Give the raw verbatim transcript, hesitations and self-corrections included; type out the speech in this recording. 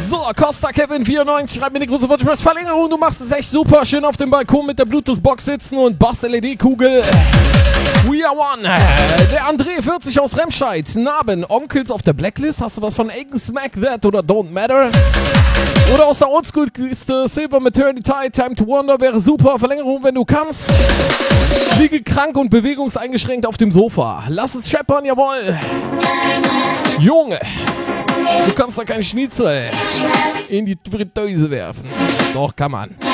So, Costa Kevin vierundneunzig schreibt mir die große Verlängerung. Du machst es echt super. Schön auf dem Balkon mit der Bluetooth-Box sitzen und Bass-L E D-Kugel. We are one. Der André vierzig aus Remscheid. Naben, Onkels auf der Blacklist. Hast du was von Aiken Smack That oder Don't Matter? Oder aus der Oldschool-Kiste Silver Maternity, Time to Wonder wäre super. Verlängerung, wenn du kannst. Liege krank und bewegungseingeschränkt auf dem Sofa. Lass es scheppern, jawohl. Junge, du kannst da kein Schnitzel in die Fritteuse werfen. Doch, kann man.